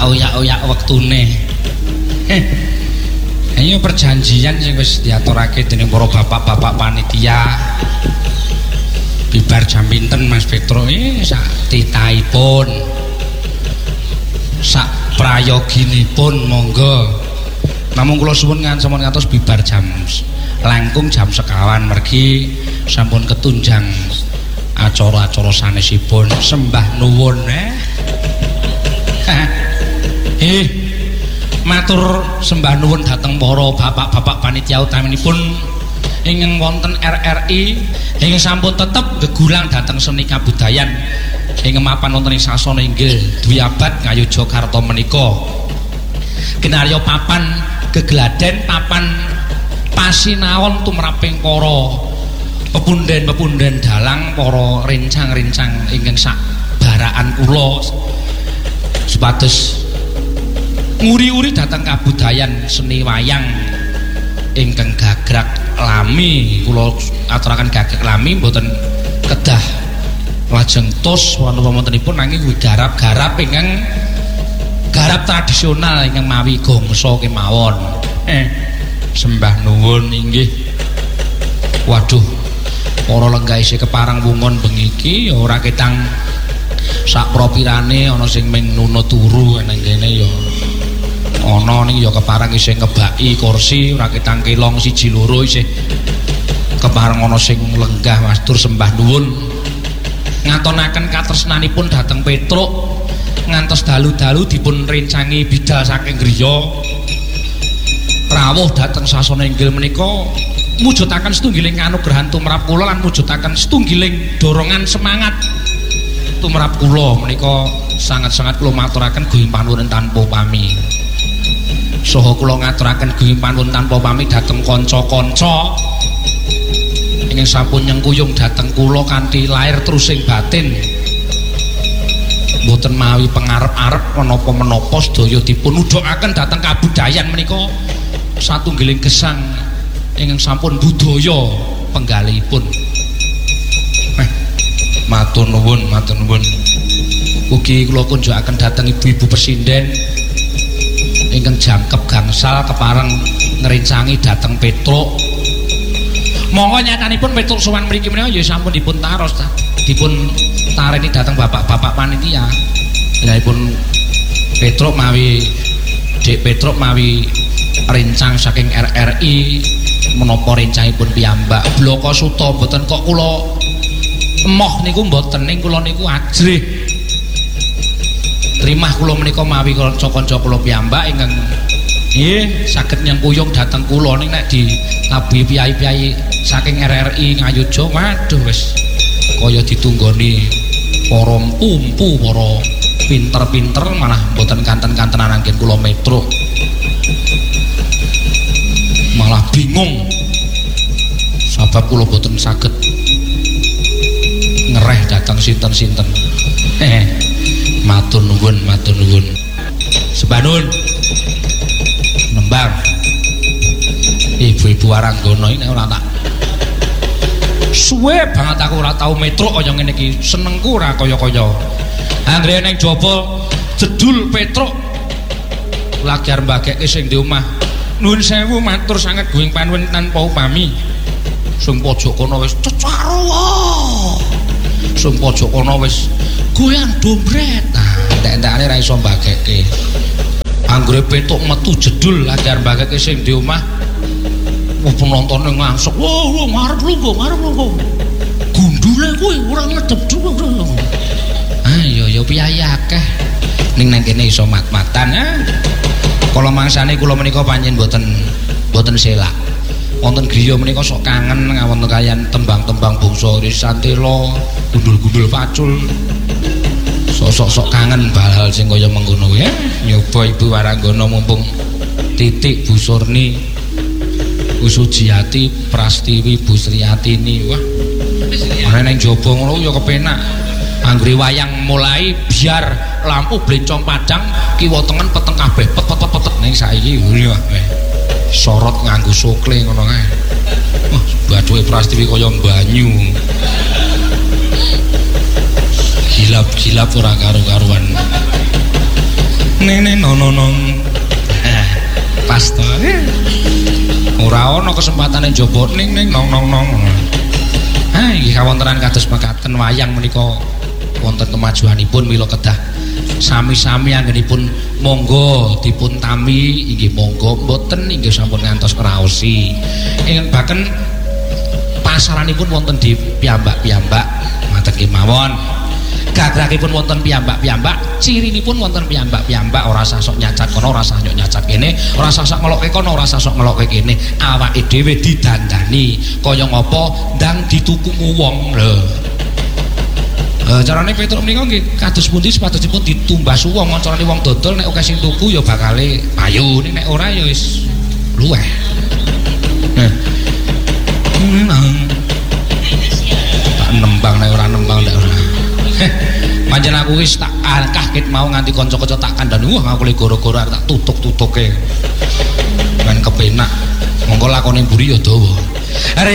tak oyak-oyak wektune. Ayo perjanjian sing wis diaturake dening para bapak-bapak panitia. Bibar jam pinten Mas Petro sak titaipun. Sak prayoginipun monggo. Namung kula suwun sampun ngantos bibar jam langkung jam sekawan mergi sampun ketunjang acara-acara sanesipun sembah nuwun matur sembah nuwun dhateng para bapak-bapak panitia utaminipun ingkang wonten RRI ingkang sampun tetep gegulang dhateng seni kabudayan ingkang mapan wonten ing sasana inggil dwi abad ngayuja karta menika kinarya papan gegladen papan pasinaon tumraping para pepunden-pepunden dalang para rencang-rencang ingkang sak baraan kula supados nguri-uri dhateng kabudayan seni wayang ingkang gagrag lami kula aturaken gagrag lami mboten kedah lajeng tos wonten-wontenipun nanging garap-garap ingkang garap tradisional ingkang mawi gongso kemawon. Sembah nuwun inggih. Waduh, para lenggah isih keparang wungon bengi iki ora ketang sak propirane ana sing ming nuna turu nang kene ya. Ana ning ya keparang isih ngebaki kursi ora ketang kelong siji loro isih keparang ana sing lenggah matur sembah nuwun. Ngatonaken katresnanipun dhateng Petruk ngantos dalu-dalu dipun rencangi bidal saking griya rawuh dhateng sasana inggil menika mujudaken setunggiling kanugrahan tumrap kula lan mujudaken setunggiling dorongan semangat tumrap kula menika sangat-sangat kula maturaken gunging panuwun tanpa pami saha kula ngaturaken gunging panuwun tanpa pami dhateng kanca-kanca ingkang sampun nyengkuyung dhateng kula kanthi lair terusing batin mboten mawi pengarep-arep menapa-menapa sedaya dipun udhakaken dhateng kabudayan menika satunggiling gesang ingkang sampun budaya penggalihipun. Matur nuwun, matur nuwun. Ugi kula kunjukaken dhateng ibu-ibu presiden ingkang jangkep gangsal kepareng ngrencangi dhateng Petruk. Monggo nyatanipun Petruk sowan mriki menika ya sampun dipun taros dipun tareni dhateng bapak-bapak panitia. Yaipun Petruk mawi Dik Petruk mawi rencang saking RRI menapa rencangipun piyambak bloko suta mboten kok kula emoh niku mboten ning kula niku ajrih trimah kula menika mawi kanca-kanca kula piyambak ingkang nggih saged nyengkuyung dhateng kula ning nek dilabuhi piyai-piyai saking RRI ngayuja waduh wis kaya ditunggoni para mpu para pinter-pinter malah mboten kanten-kantenan anggen kula Petruk malah bingung sebab kula boten saged ngereh datang sinten-sinten. Matur nuwun, matur nuwun. Sebanun nembang ibu-ibu Waranggana iki ora tak suwe banget aku ora tau Petruk kaya ngene iki, senengku ora kaya-kaya. Anggere ning jaba jedul Petruk lagi arep mbagekke sing di omah. Nuwun sewu matur sanget gunging panuwun tanpa upami. Sing pojok kono wis cecarwa. Sing pojok kono wis goyang dombret. Entek-entekane ra iso mbagekke. Anggere Petruk metu jedul lagi arep mbagekke sing di omah. Penontonnya ngangsek, wah ngarep lungguh. Gundule kuwi ora ngedep dhuwur. Ayo ya piyai akeh. Ning nang kene iso mat-matan. Kala mangsane kula menika panjen boten selak. Wonten griya menika sok kangen ngawonten kayan tembang-tembang bangsa Risantela, gundul-gundul pacul. Sok kangen hal sing kaya mengkono ya. Nyoba Ibu Waranggana mumpung Titik Bu Surni, Bu Sujiati, Prastiwi, Bu Sriyatini. Wah. Ana ning jaba ngono ya kepenak. Anggere wayang mulai biar lampu blencong padang kiwa tengen peteng kabeh pet ning saiki wah sorot nganggo sokle ngono kae. Wah, bathuke Prastiwi kaya banyu. Gilap-gilap ora karo-karuan. Nene nong. Pas to. Ora ana kesempatane njaba ning nong. Ha iki kawontenan kados mekaten wayang menika wonten kemajuanipun mila kedah sami-sami anggenipun monggo dipun tami inggih monggo mboten inggih sampun ngantos ngraosi. Baken pasaranipun wonten di piyambak-piyambak ngaten kemawon. Gagrakipun wonten piyambak-piyambak, cirinipun wonten piyambak-piyambak, ora usah sok nyacat kono, ora usah nyacat kene, ora usah sok ngelokke kono, ora usah sok ngelokke kene. Awake dhewe didandani kaya ngapa ndang dituku wong lho. Carane Petruk menika nggih kados pundi sepatutipun ditumbas wong, carane wong dodol nek akeh sing tuku ya bakale payu, nek ora ya wis luweh. Tak nembang nek ora nembang nek ora. Pancen aku wis tak kahket mau nganti kanca-kanca tak kandhani, wah aku le goro-goro tak tutuk-tutuke. Ben kepenak. Monggo lakone mburi ya dawa.